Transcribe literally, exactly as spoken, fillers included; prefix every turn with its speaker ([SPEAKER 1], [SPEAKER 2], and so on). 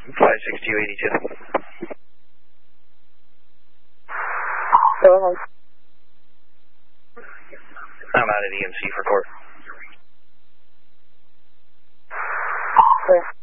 [SPEAKER 1] five six two eighty-two.
[SPEAKER 2] Go ahead.
[SPEAKER 1] I'm out at E M C for court.
[SPEAKER 2] Clear.